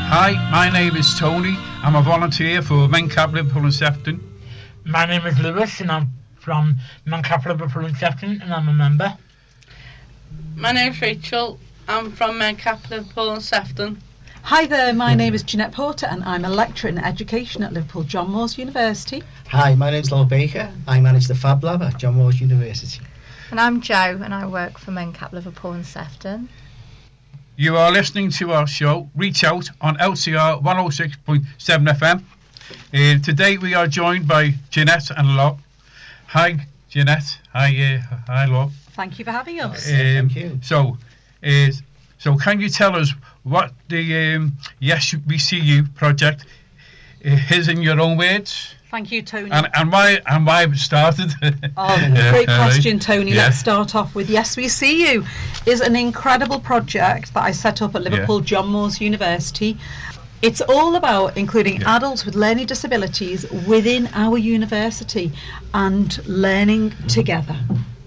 Hi, my name is Tony. I'm a volunteer for Mencap, Liverpool and Sefton. My name is Lewis and I'm from Mencap, Liverpool and Sefton and I'm a member. My name's Rachel. I'm from Mencap, Liverpool and Sefton. Hi there, my name is Jeanette Porter and I'm a lecturer in education at Liverpool John Moores University. Hi, my name's Lowell Baker. I manage the Fab Lab at John Moores University. And I'm Jo and I work for Mencap, Liverpool and Sefton. You are listening to our show, Reach Out, on LCR 106.7 FM. Today we are joined by Jeanette and Lo. Hi, Jeanette. Hi, Lo. Thank you for having us. Thank you. So can you tell us what the Yes We See You project is in your own words? Thank you, Tony. And why it started? Great question, Tony. Yeah. Let's start off with Yes We See You is an incredible project that I set up at Liverpool John Moores University. It's all about including adults with learning disabilities within our university and learning together.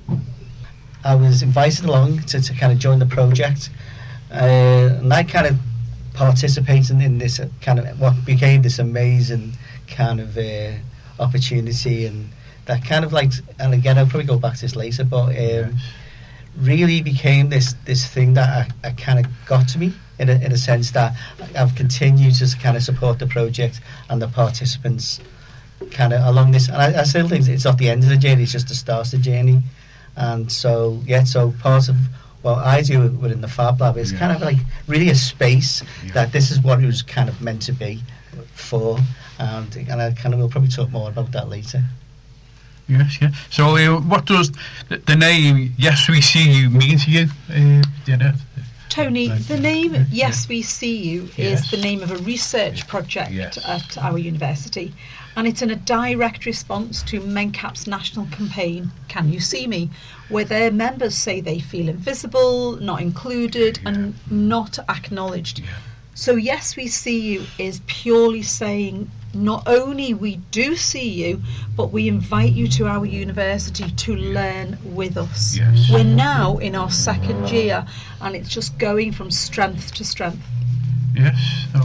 I was invited along to kind of join the project, and I kind of participated in this kind of what became this amazing kind of opportunity, and that kind of like, and again I'll probably go back to this later, but really became this thing that I kind of got to me in a sense that I've continued to kind of support the project and the participants kind of along this, and I still think it's not the end of the journey, it's just the start of the journey. And so part of what I do within the Fab Lab is kind of like really a space that this is what it was kind of meant to be for, and I kind of will probably talk more about that later. Yes, yeah. So what does the name Yes We See You mean to you, Jeanette? Tony, the name Yes We See You is the name of a research project at our university, and it's in a direct response to Mencap's national campaign, Can You See Me?, where their members say they feel invisible, not included, and not acknowledged. So Yes We See You is purely saying not only we do see you, but we invite you to our university to learn with us. Yes. We're now in our second year and it's just going from strength to strength. Yes.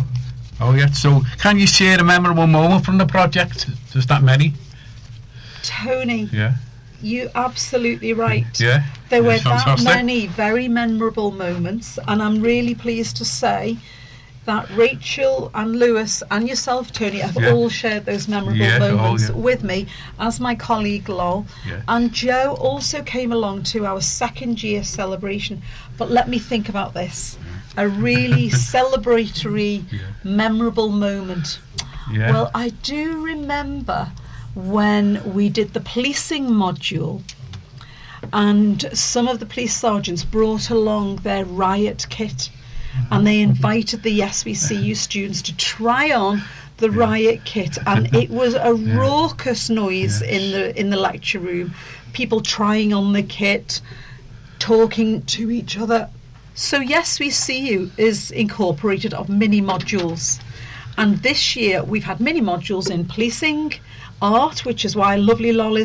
So can you share a memorable moment from the project? There's that many. Tony, Yeah. you're absolutely right. Yeah. There were Fantastic. that many very memorable moments, and I'm really pleased to say that Rachel and Lewis and yourself, Tony, have all shared those memorable moments with me, as my colleague Lol. And Jo also came along to our second year celebration. But let me think about this. A really celebratory, memorable moment. Well, I do remember when we did the policing module, and some of the police sergeants brought along their riot kit, and they invited the Yes We See You students to try on the riot kit, and it was a raucous noise in the lecture room, people trying on the kit, talking to each other. So Yes We See You is incorporated of mini modules, and this year we've had mini modules in policing, art, which is why lovely Lol is